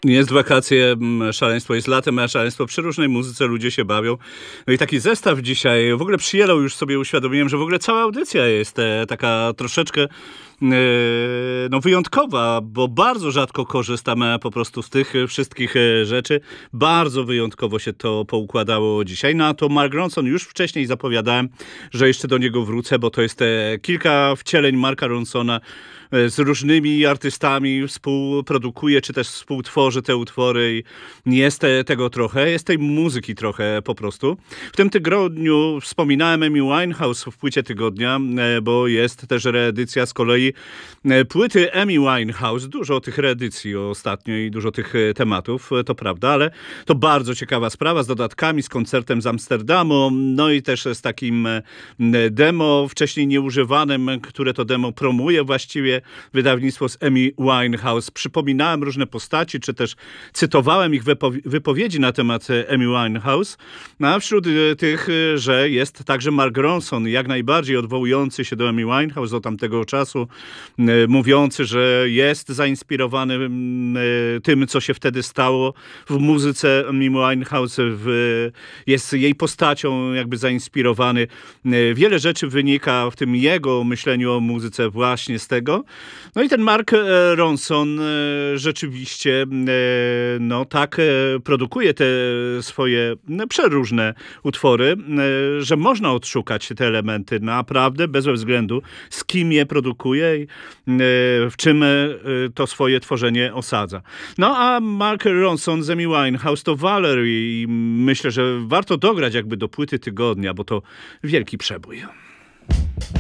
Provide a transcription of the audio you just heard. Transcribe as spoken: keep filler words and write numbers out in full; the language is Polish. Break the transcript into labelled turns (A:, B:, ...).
A: Jest wakacje, mm, szaleństwo jest latem, a szaleństwo przy różnej muzyce, ludzie się bawią. No i taki zestaw dzisiaj, w ogóle przyjęło, już sobie uświadomiłem, że w ogóle cała audycja jest e, taka troszeczkę e, no wyjątkowa, bo bardzo rzadko korzystam e, po prostu z tych wszystkich e, rzeczy. Bardzo wyjątkowo się to poukładało dzisiaj. No a to Mark Ronson, już wcześniej zapowiadałem, że jeszcze do niego wrócę, bo to jest e, kilka wcieleń Marka Ronsona z różnymi artystami współprodukuje, czy też współtworzy te utwory i jest te, tego trochę, jest tej muzyki trochę po prostu. W tym tygodniu wspominałem Amy Winehouse w płycie tygodnia, bo jest też reedycja z kolei płyty Amy Winehouse. Dużo tych reedycji ostatnio i dużo tych tematów, to prawda, ale to bardzo ciekawa sprawa z dodatkami, z koncertem z Amsterdamu, no i też z takim demo wcześniej nieużywanym, które to demo promuje właściwie wydawnictwo z Amy Winehouse. Przypominałem różne postaci, czy też cytowałem ich wypowiedzi na temat Amy Winehouse, a wśród tych, że jest także Mark Ronson, jak najbardziej odwołujący się do Amy Winehouse do tamtego czasu, mówiący, że jest zainspirowany tym, co się wtedy stało w muzyce Amy Winehouse, w, jest jej postacią jakby zainspirowany. Wiele rzeczy wynika w tym jego myśleniu o muzyce właśnie z tego. No i ten Mark Ronson rzeczywiście no tak produkuje te swoje przeróżne utwory, że można odszukać te elementy naprawdę bez względu z kim je produkuje i w czym to swoje tworzenie osadza. No a Mark Ronson z Amy Winehouse to Valerie i myślę, że warto dograć jakby do płyty tygodnia, bo to wielki przebój.